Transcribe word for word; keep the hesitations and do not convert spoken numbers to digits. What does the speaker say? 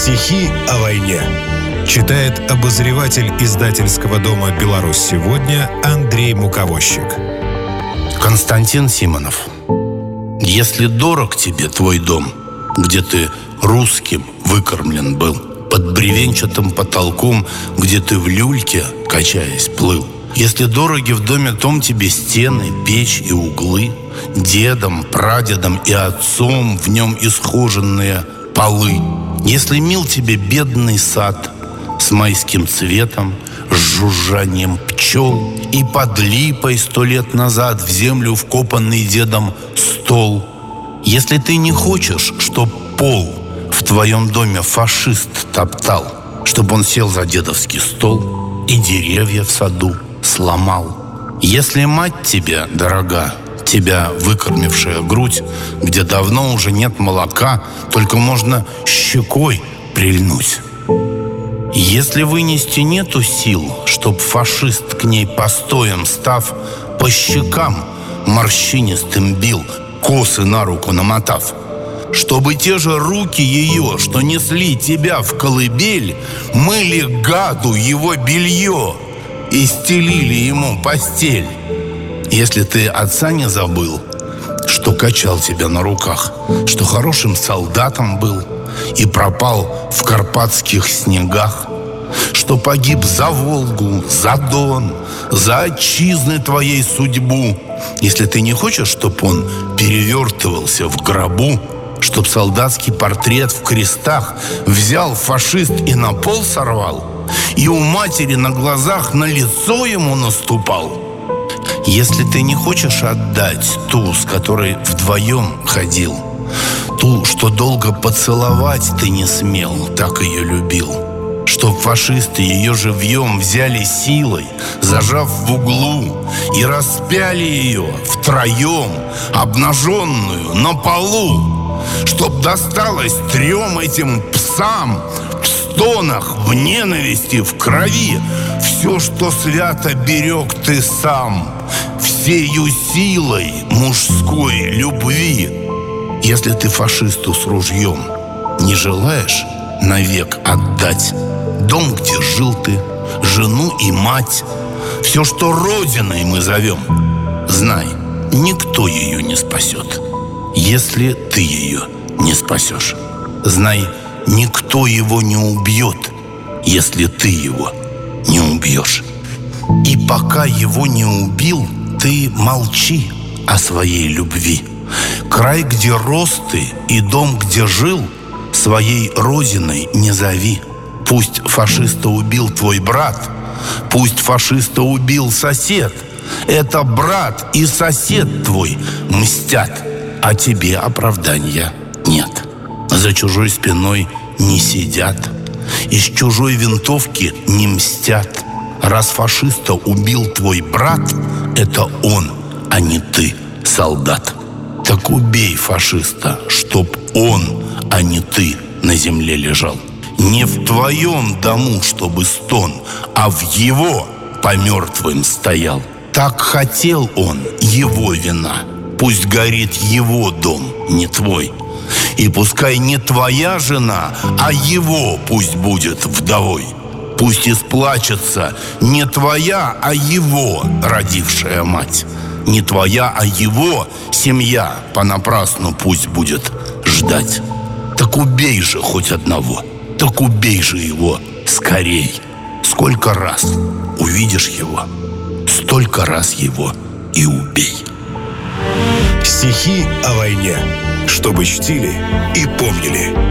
Стихи о войне. Читает обозреватель издательского дома «Беларусь сегодня» Андрей Муковощик. Константин Симонов. Если дорог тебе твой дом, где ты русским выкормлен был, под бревенчатым потолком, где ты в люльке, качаясь, плыл, если дороги в доме том тебе стены, печь и углы, дедом, прадедом и отцом в нем исхоженные полы, если мил тебе бедный сад с майским цветом, с жужжанием пчел и под липой сто лет назад в землю вкопанный дедом стол, если ты не хочешь, чтоб пол в твоем доме фашист топтал, чтоб он сел за дедовский стол и деревья в саду сломал, если мать тебе дорога, тебя выкормившая грудь, где давно уже нет молока, только можно щекой прильнуть. Если вынести нету сил, чтоб фашист к ней постоем став, по щекам морщинистым бил, косы на руку намотав, чтобы те же руки ее, что несли тебя в колыбель, мыли гаду его белье и стелили ему постель. Если ты отца не забыл, что качал тебя на руках, что хорошим солдатом был и пропал в карпатских снегах, что погиб за Волгу, за Дон, за отчизны твоей судьбу, если ты не хочешь, чтоб он перевертывался в гробу, чтоб солдатский портрет в крестах взял фашист и на пол сорвал, и у матери на глазах на лицо ему наступал, если ты не хочешь отдать ту, с которой вдвоем ходил, ту, что долго поцеловать ты не смел, так ее любил, чтоб фашисты ее живьем взяли силой, зажав в углу, и распяли ее втроем, обнаженную на полу, чтоб досталось трем этим псам в стонах, в ненависти, в крови все, что свято берег ты сам, всею силой мужской любви. Если ты фашисту с ружьем не желаешь навек отдать дом, где жил ты, жену и мать, все, что родиной мы зовем, знай, никто ее не спасет, если ты ее не спасешь. Знай, никто его не убьет, если ты его не убьешь. И пока его не убил, ты молчи о своей любви. Край, где рос ты, и дом, где жил, своей родиной не зови. Пусть фашиста убил твой брат, пусть фашиста убил сосед. Это брат и сосед твой мстят, а тебе оправдания нет. За чужой спиной не сидят, из чужой винтовки не мстят. Раз фашиста убил твой брат, это он, а не ты, солдат. Так убей фашиста, чтоб он, а не ты, на земле лежал. Не в твоем дому, чтобы стон, а в его по мертвым стоял. Так хотел он, его вина. Пусть горит его дом, не твой. И пускай не твоя жена, а его пусть будет вдовой. Пусть исплачется не твоя, а его родившая мать. Не твоя, а его семья понапрасну пусть будет ждать. Так убей же хоть одного, так убей же его скорей. Сколько раз увидишь его, столько раз его и убей. Стихи о войне, чтобы чтили и помнили.